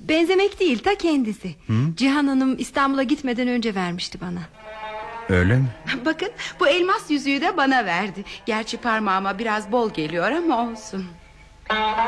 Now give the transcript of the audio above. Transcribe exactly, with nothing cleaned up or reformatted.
Benzemek değil, ta kendisi. Hı? Cihan Hanım İstanbul'a gitmeden önce vermişti bana. Öyle mi? Bakın, bu elmas yüzüğü de bana verdi. Gerçi parmağıma biraz bol geliyor ama olsun.